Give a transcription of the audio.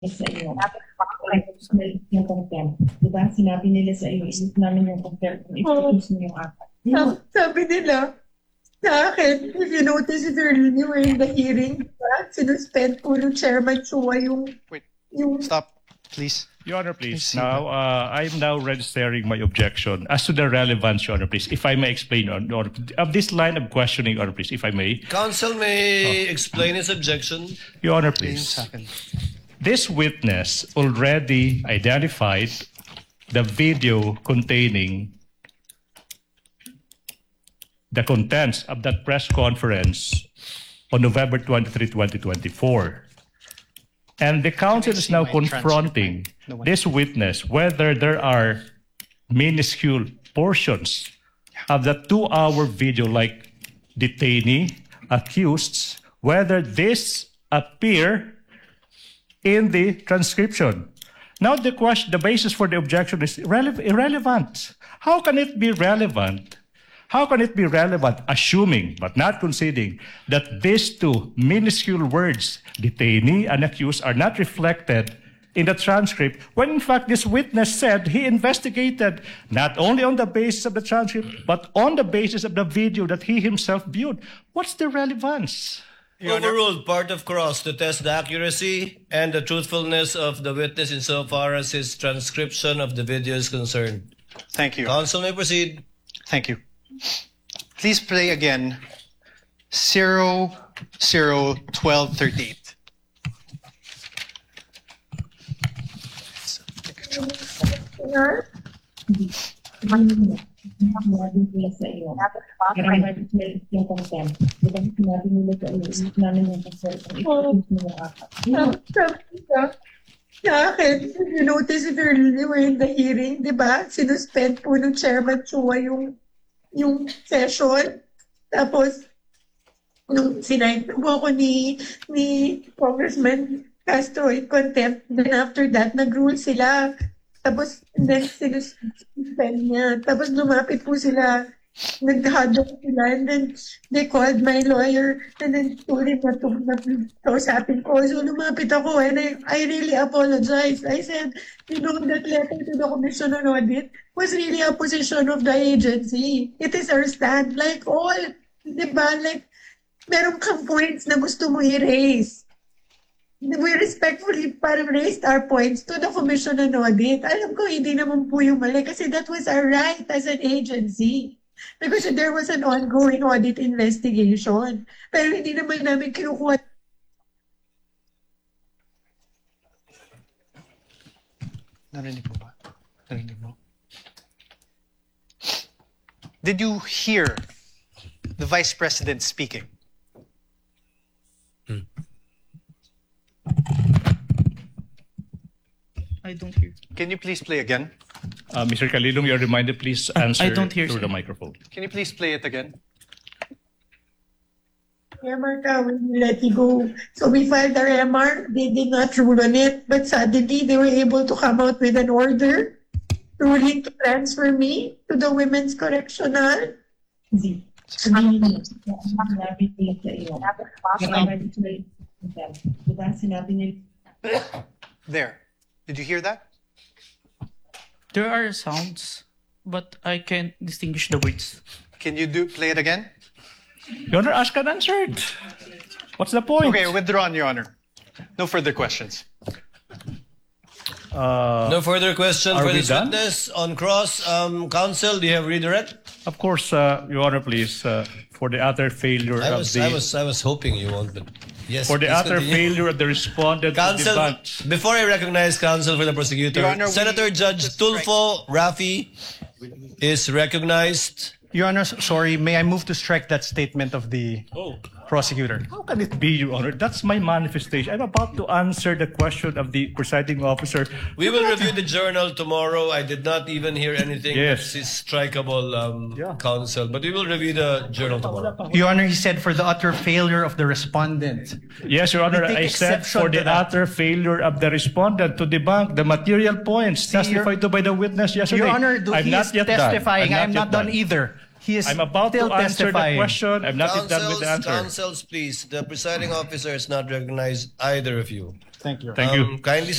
sa iyo. Yung content. Diba? Sinabi nila sa iyo, isip namin yung content. If mo yung apat. Sabi nila sa akin, if you notice it earlier, you were in the hearing, diba? Sinuspend po ng Chairman Chua yung... Wait, yung stop, please. Your Honor, please. Now, I'm now registering my objection as to the relevance, Your Honor, please. If I may explain, Your Honor, of this line of questioning, Your Honor, please, if I may. Counsel may explain his objection. Your Honor, Please. please. This witness already identified the video containing the contents of that press conference on November 23, 2024. And the counsel is now confronting this witness whether there are minuscule portions of the 2-hour video, like detainee, accused, whether this appear in the transcription. Now the basis for the objection is irrelevant. How can it be relevant? How can it be relevant, assuming, but not conceding, that these two minuscule words, detainee and accused, are not reflected in the transcript, when in fact this witness said he investigated not only on the basis of the transcript, but on the basis of the video that he himself viewed? What's the relevance? Overruled part of cross to test the accuracy and the truthfulness of the witness insofar as his transcription of the video is concerned. Thank you. Counsel may proceed. Thank you. Please play again 001238. Sinabi nila sa iyo. Yung content. Diba? Sinabi nila sa iyo, isip namin yung content. If mo yung apat. sabi nila sa akin, if you notice it earlier, you were in the hearing, diba? Sinuspend po ng Chairman Chua yung session. Tapos, nung sinayin po ako ni Congressman Castro in contempt, then after that, nag-rule sila. Tapos, then sinuspend niya. Tapos, lumapit po sila. Nag-hadlock sila. And then, they called my lawyer. And then, told him na kausapin ko. So, lumapit ako. And I really apologize. I said, you know, that letter to the Commission on Audit was really a position of the agency. It is our stand. Like all, di ba? Like, meron kang points na gusto mo i-raise. We respectfully parang raised our points to the Commission on Audit. Alam ko, hindi naman po yung mali kasi that was our right as an agency. Because there was an ongoing audit investigation. Pero hindi naman namin kinukuha. Narinig mo ba? Narinig mo? Did you hear the Vice President speaking? I don't hear. Can you please play again? Mr. Calilong, you're reminded, please answer I don't hear, through sir. the microphone. Can you please play it again? MR ka, we will let you go. So we filed our MR, they did not rule on it, but suddenly they were able to come out with an order ruling to transfer me to the Women's Correctional. Sinabi nila sa iyo. Diba? Sinabi nila. There. Did you hear that? There are sounds, but I can't distinguish the words. Can you play it again? Your Honor, asked and answered. What's the point? Okay, withdrawn, Your Honor. No further questions. No further question are for we this done? witness on cross. Counsel, do you have redirect? Of course, Your Honor, please, for the utter failure I of was the hoping you won't, but yes. for the please utter continue. failure of the respondent to Counsel, debunk. before I recognize counsel for the prosecutor, Your Honor, Senator Judge just Tulfo Rafi is recognized. Your Honor, sorry, may I move to strike that statement of the prosecutor? How can it be, Your Honor? That's my manifestation. I'm about to answer the question of the presiding officer. We will review the journal tomorrow. I did not even hear anything Yes. that's strikeable, Yeah. counsel, but we will review the journal tomorrow. Your Honor, he said for the utter failure of the respondent. Yes, Your Honor, We take I said exception for to the that. utter failure of the respondent to debunk the material points testified to by the witness yesterday. Your Honor, I'm he not is yet done. testifying. I'm yet not done either. He is I'm about still to answer the testifying. question. I'm not yet done with the answer. Counsels, please. The presiding officer is not recognized, either of you. Thank you. Thank you. Kindly